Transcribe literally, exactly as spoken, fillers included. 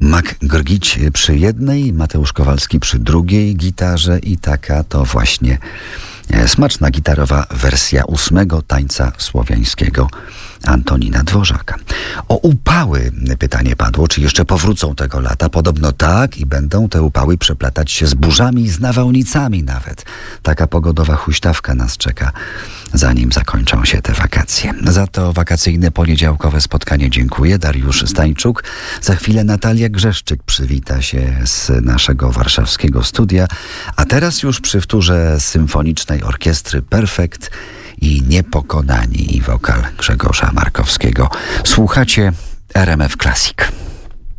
Mak Grgić przy jednej, Mateusz Kowalski przy drugiej gitarze i taka to właśnie smaczna gitarowa wersja ósmego tańca słowiańskiego Antonina Dworzaka. O upały pytanie padło, czy jeszcze powrócą tego lata. Podobno tak i będą te upały przeplatać się z burzami i z nawałnicami nawet. Taka pogodowa huśtawka nas czeka, zanim zakończą się te wakacje. Za to wakacyjne poniedziałkowe spotkanie dziękuję. Dariusz Stańczuk. Za chwilę Natalia Grzeszczyk przywita się z naszego warszawskiego studia. A teraz już przy wtórze Symfonicznej Orkiestry Perfekt i Niepokonani i wokal Grzegorza Markowskiego. Słuchacie R M F Classic.